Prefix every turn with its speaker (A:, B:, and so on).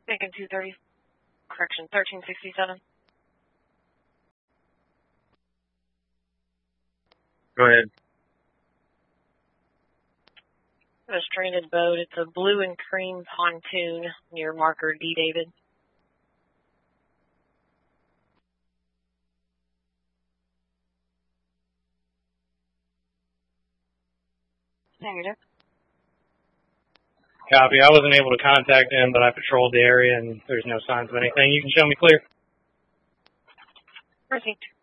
A: Taking 230, correction, 1367.
B: Go ahead.
A: A stranded boat. It's a blue and cream pontoon near marker D. David. Negative.
B: Copy. I wasn't able to contact him, but I patrolled the area and there's no signs of anything. You can show me clear.
A: Received.